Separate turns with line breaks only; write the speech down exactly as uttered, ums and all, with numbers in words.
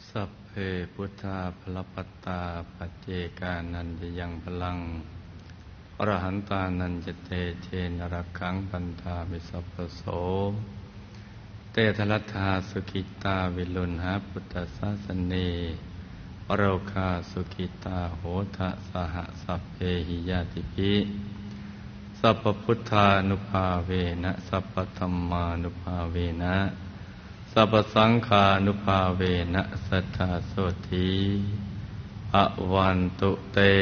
สัพเพพุทธาภลปัตตาปัจเจกานันจะยังพลังอรหันตานันจะเตเชนรักขังปันธามิสัพพโสเตทลัทธาสุขิตาวิลุณหาพุทธศาสเนวโรคาสุขิตาโหทะสหสัพเพหิยาติภิสัพพพุทธานุภาเวนะสัพพธัมมานุภาเวนะสัพพสังฆานุภาเวนะสัทธาโสธีภวันตุเต